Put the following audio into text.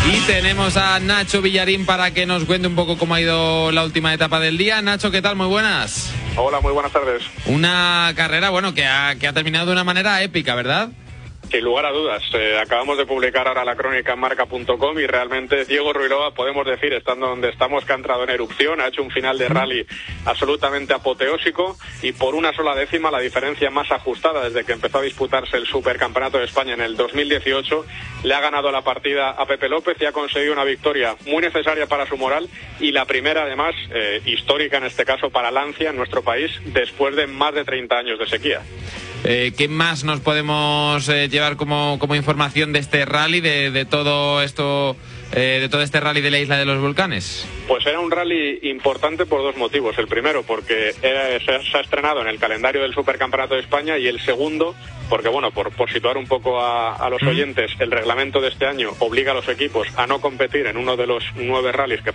Y tenemos a Nacho Villarín para que nos cuente un poco cómo ha ido la última etapa del día. Nacho, ¿qué tal? Muy buenas. Hola, muy buenas tardes. Una carrera, bueno, que ha terminado de una manera épica, ¿verdad? Sin lugar a dudas. Acabamos de publicar ahora la crónica en marca.com y realmente Diego Ruiloa, podemos decir, estando donde estamos, que ha entrado en erupción, ha hecho un final de rally absolutamente apoteósico y por una sola décima, la diferencia más ajustada desde que empezó a disputarse el Supercampeonato de España en el 2018, le ha ganado la partida a Pepe López y ha conseguido una victoria muy necesaria para su moral y la primera, además, histórica en este caso para Lancia en nuestro país, después de más de 30 años de sequía. ¿Qué más nos podemos llevar como información de este rally, de todo esto, de todo este rally de la Isla de los Volcanes? Pues era un rally importante por dos motivos. El primero, porque se ha estrenado en el calendario del Supercampeonato de España, y el segundo, porque bueno, por situar un poco a los oyentes, el reglamento de este año obliga a los equipos a no competir en uno de los 9 rallies que